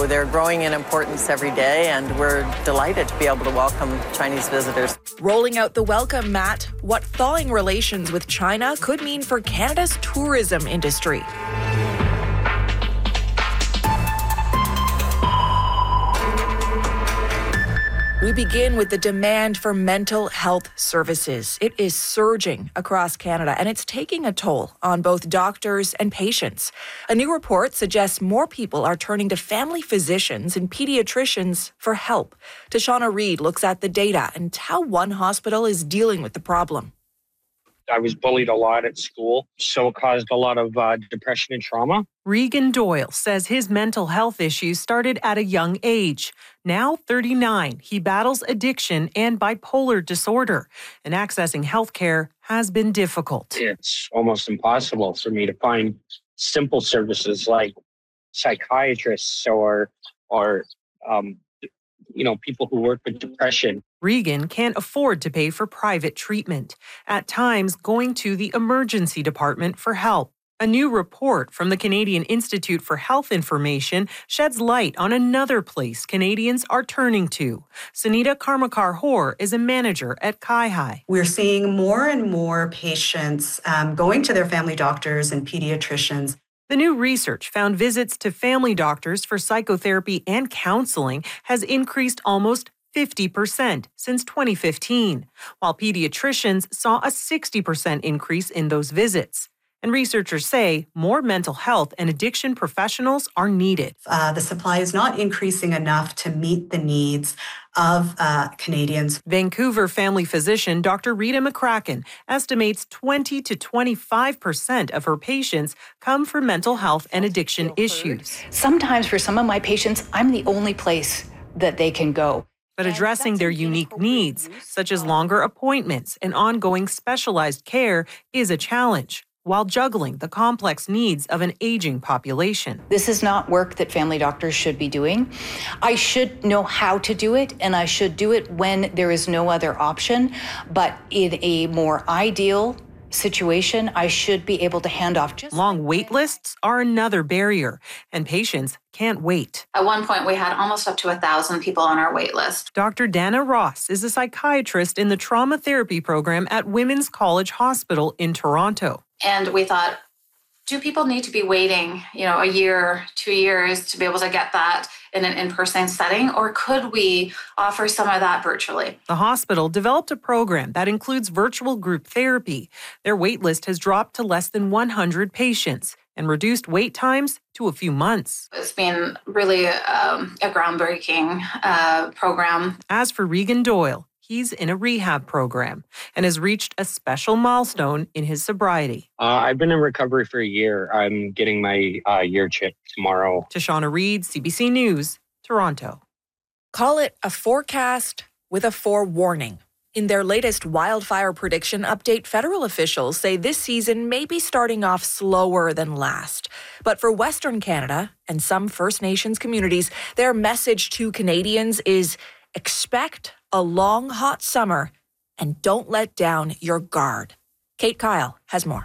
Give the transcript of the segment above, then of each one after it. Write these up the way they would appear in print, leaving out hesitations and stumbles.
So they're growing in importance every day, and we're delighted to be able to welcome Chinese visitors. Rolling out the welcome mat, what thawing relations with China could mean for Canada's tourism industry. We begin with the demand for mental health services. It is surging across Canada, and it's taking a toll on both doctors and patients. A new report suggests more people are turning to family physicians and pediatricians for help. Tashana Reid looks at the data and how one hospital is dealing with the problem. I was bullied a lot at school, so it caused a lot of depression and trauma. Regan Doyle says his mental health issues started at a young age. Now 39, he battles addiction and bipolar disorder, and accessing health care has been difficult. It's almost impossible for me to find simple services like psychiatrists or people who work with depression. Regan can't afford to pay for private treatment, at times going to the emergency department for help. A new report from the Canadian Institute for Health Information sheds light on another place Canadians are turning to. Sunita Karmakar-Hoare is a manager at CIHI. We're seeing more and more patients going to their family doctors and pediatricians. The new research found visits to family doctors for psychotherapy and counseling has increased almost 50% since 2015, while pediatricians saw a 60% increase in those visits. And researchers say more mental health and addiction professionals are needed. The supply is not increasing enough to meet the needs of Canadians. Vancouver family physician Dr. Rita McCracken estimates 20 to 25% of her patients come from mental health and addiction issues. Sometimes for some of my patients, I'm the only place that they can go. But addressing their unique needs, such as longer appointments and ongoing specialized care, is a challenge, while juggling the complex needs of an aging population. This is not work that family doctors should be doing. I should know how to do it, and I should do it when there is no other option. But in a more ideal situation, I should be able to hand off. Long wait lists are another barrier, and patients can't wait. At one point, we had almost up to 1,000 people on our wait list. Dr. Dana Ross is a psychiatrist in the trauma therapy program at Women's College Hospital in Toronto. And we thought, do people need to be waiting, a year, 2 years to be able to get that in an in-person setting, or could we offer some of that virtually? The hospital developed a program that includes virtual group therapy. Their wait list has dropped to less than 100 patients and reduced wait times to a few months. It's been really a groundbreaking program. As for Regan Doyle, he's in a rehab program and has reached a special milestone in his sobriety. I've been in recovery for a year. I'm getting my year chip tomorrow. Tashana Reid, CBC News, Toronto. Call it a forecast with a forewarning. In their latest wildfire prediction update, federal officials say this season may be starting off slower than last. But for Western Canada and some First Nations communities, their message to Canadians is expect a long, hot summer and don't let down your guard. Kate Kyle has more.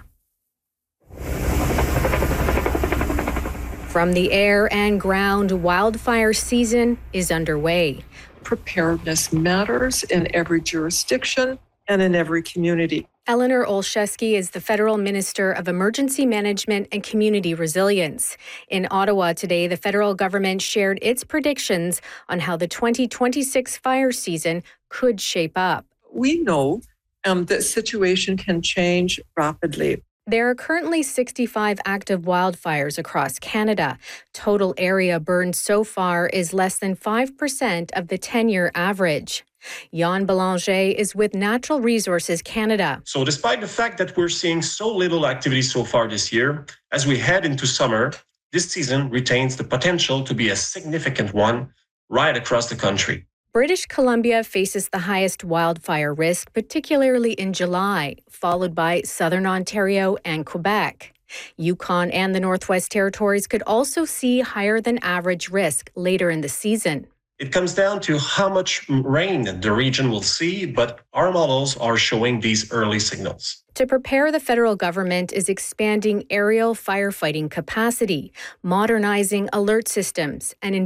From the air and ground, wildfire season is underway. Preparedness matters in every jurisdiction and in every community. Eleanor Olszewski is the Federal Minister of Emergency Management and Community Resilience. In Ottawa today, the federal government shared its predictions on how the 2026 fire season could shape up. We know that the situation can change rapidly. There are currently 65 active wildfires across Canada. Total area burned so far is less than 5% of the 10-year average. Jan Belanger is with Natural Resources Canada. So despite the fact that we're seeing so little activity so far this year, as we head into summer, this season retains the potential to be a significant one right across the country. British Columbia faces the highest wildfire risk, particularly in July, followed by Southern Ontario and Quebec. Yukon and the Northwest Territories could also see higher than average risk later in the season. It comes down to how much rain the region will see, but our models are showing these early signals. To prepare, the federal government is expanding aerial firefighting capacity, modernizing alert systems, and